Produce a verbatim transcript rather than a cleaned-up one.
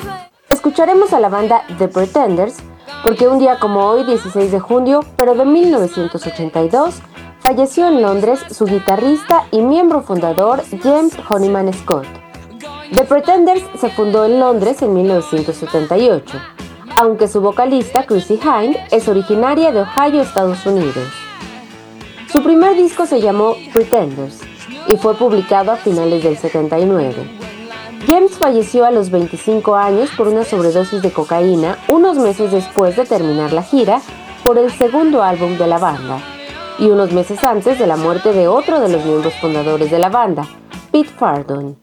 Escucharemos a la banda The Pretenders porque un día como hoy, dieciséis de junio, pero de mil novecientos ochenta y dos, falleció en Londres su guitarrista y miembro fundador James Honeyman Scott. The Pretenders se fundó en Londres en mil novecientos setenta y ocho, aunque su vocalista Chrissie Hynde es originaria de Ohio, Estados Unidos. Su primer disco se llamó Pretenders y fue publicado a finales del setenta y nueve. James falleció a los veinticinco años por una sobredosis de cocaína unos meses después de terminar la gira por el segundo álbum de la banda, y unos meses antes de la muerte de otro de los miembros fundadores de la banda, Pete Fardon.